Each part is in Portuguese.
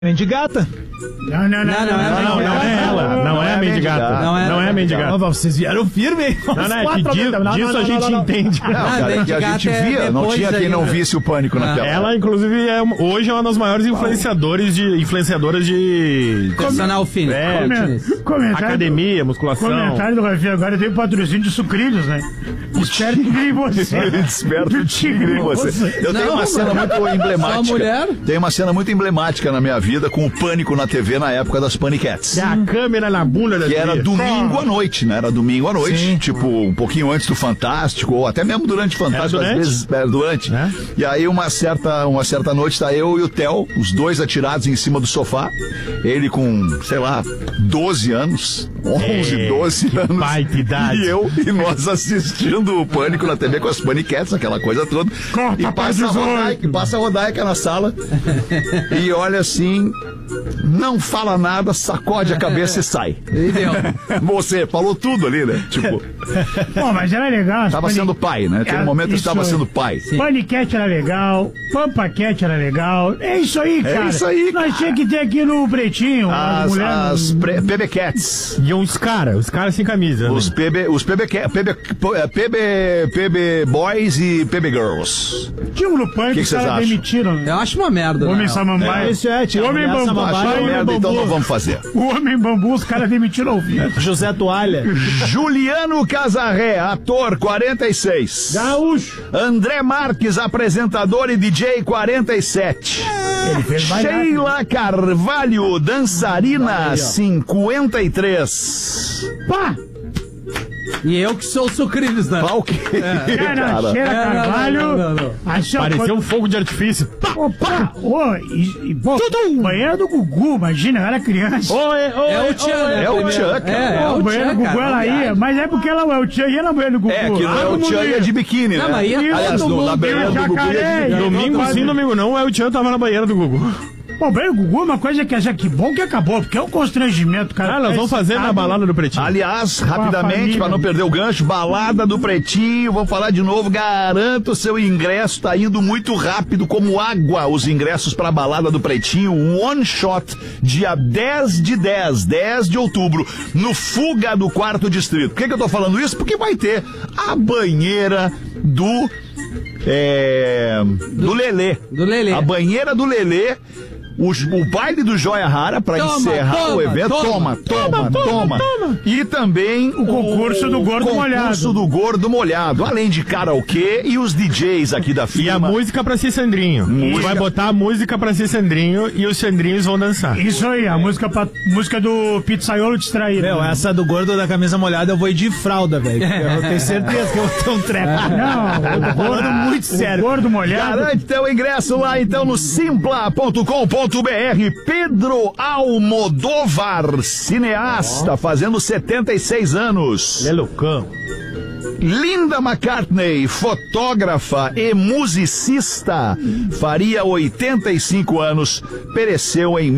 Mendigata? Não é ela. Não é a mendigata. Não é a mendigata. Vocês vieram firme, hein? Disso a gente entende. Cara, que a gente via, não tinha quem não visse o Pânico naquela. Ela, inclusive, hoje é uma das maiores influenciadoras de personal fitness. Academia, musculação. Comentário do Rafinha agora tem patrocínio de sucrilhos, né? Espero que tigre em você. Espero que tigre em você. Eu tenho uma cena muito emblemática. Tem uma cena muito emblemática na minha vida com o Pânico na TV na época das Paniquetes. A câmera na bunda da que era domingo à noite, né? Era domingo à noite, Sim. tipo um pouquinho antes do Fantástico, ou até mesmo durante o Fantástico, às vezes era durante. É? E aí uma certa noite tá eu e o Theo, os dois atirados em cima do sofá, ele com, sei lá, 12 anos, 11, 12 anos, baita idade. e nós assistindo o Pânico na TV com as Paniquetes, aquela coisa toda. E passa a Rodaica na sala e olha assim, não fala nada, sacode a cabeça e sai. Você falou tudo ali, né? Tipo. Pô, mas era legal. Tava sendo pai, né? Tem um momento que estava sendo pai. Paniquete era legal, Pampaquete era legal. É isso aí, cara. É isso aí, nós tinha que ter aqui no Pretinho. As PB Cats. E os caras sem camisa. Os PB Boys e PB Girls. Tinha um no Pânico que os caras demitiram. Eu acho uma merda. O Homem Samambaia. O Homem Bambu. Acho merda, então não vamos fazer. O Homem Bambu, os caras demitiram ao vivo. José Toalha. Juliano Casarré, ator, 46. Gaúcho. André Marques, apresentador e DJ, 47. Ele fez mais Sheila Carvalho, dançarina, 53. Pá! E eu que sou o Sucrilhos, né? Pau que... Sheila Carvalho. Não. Pareceu um fogo de artifício. Opa! Banheiro do Gugu, imagina, eu era criança. É o Tchan, né? É o Tchan, cara. O banheiro do Gugu ela ia, mas é porque ela é o Tchan ia no banheiro do Gugu. É, que não é o Tchan ia de biquíni, né? Não, mas ia aliás, na banheira do Gugu ia de Domingo sim, domingo não, o Tchan tava na banheira do Gugu. Bom, o banheiro do Gugu é uma coisa que bom que acabou, porque é um constrangimento, cara. Nós vamos fazer na balada do Pretinho. Aliás, rapidamente, para não perder o gancho, balada do Pretinho, vou falar de novo, garanto, seu ingresso tá indo muito rápido, como água, os ingressos para a balada do Pretinho, one shot, dia 10 de outubro, no Fuga do 4º Distrito. Por que eu tô falando isso? Porque vai ter a banheira do Lelê. Do Lelê. A banheira do Lelê. O baile do Joia Rara para encerrar o evento. Toma. E também o concurso do Gordo Molhado. Concurso do Gordo Molhado. Além de karaokê e os DJs aqui da firma. E a música pra ser Sandrinho. Vai botar a música pra ser Sandrinho e os Sandrinhos vão dançar. Isso aí, a música do Pizzaiolo Distraído. Meu, essa do Gordo da camisa molhada eu vou ir de fralda, velho. Eu tenho certeza que eu vou ter um treco. Não, eu tô falando muito sério. O Gordo Molhado. Garante teu ingresso lá então no simpla.com.br. Pedro Almodóvar, cineasta, fazendo 76 anos. É loucão. Linda McCartney, fotógrafa e musicista, faria 85 anos, pereceu em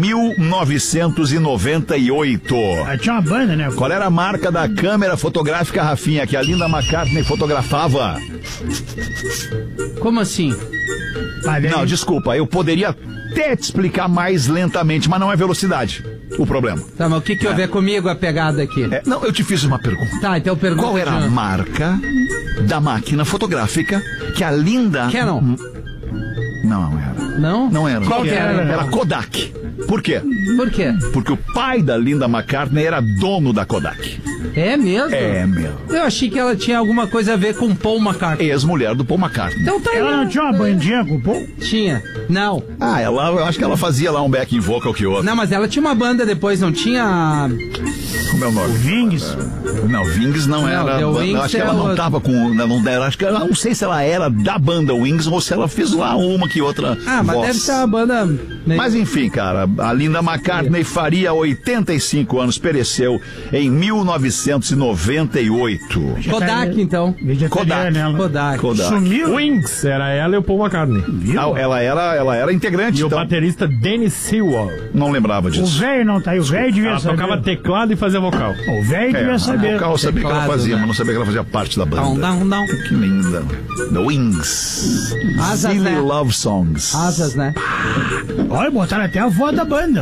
1998. Tinha uma banda, né? Qual era a marca da câmera fotográfica, Rafinha, que a Linda McCartney fotografava? Como assim? Não, desculpa, eu poderia até te explicar mais lentamente, mas não é velocidade o problema. Tá, mas o que houve comigo a pegada aqui? Não, eu te fiz uma pergunta. Tá, então pergunta. Qual era a marca da máquina fotográfica que a Linda... Canon. Não era. Não? Não era. Qual que era? Era Kodak. Por quê? Por quê? Porque o pai da Linda McCartney era dono da Kodak. É mesmo? É mesmo. Eu achei que ela tinha alguma coisa a ver com Paul McCartney. Ex-mulher do Paul McCartney. Então tá aí. Ela não tinha uma bandinha com o Paul? Tinha. Não. Eu acho que ela fazia lá um backing vocal que outro. Não, mas ela tinha uma banda depois, não tinha... Como é o nome? Wings? Não, Wings não era. Acho que ela não tava com. Não sei se ela era da banda Wings ou se ela fez lá uma que outra. Mas voz. deve ser uma banda. Mas enfim, cara, a Linda McCartney faria 85 anos, pereceu em 1998. Kodak, então. Kodak. Sumiu? Wings, era ela e o Paul McCartney. Ela era integrante. E então. o baterista Danny Sewell. Não lembrava disso. O velho não tá aí, o velho devia Ela saber. tocava teclado e fazia vocal. O velho devia saber. Eu sabia que ela fazia, né? mas não sabia que ela fazia parte da banda. Não. Que linda. The Wings. Asas, Silly né? Love Songs. Asas, né? Olha, botaram até a voz da banda.